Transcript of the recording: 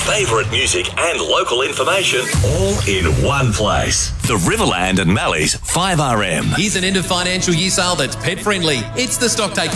favourite music and local information all in one place. The Riverland and Mallee's 5RM. Here's an end of financial year sale that's pet friendly. It's the Stocktake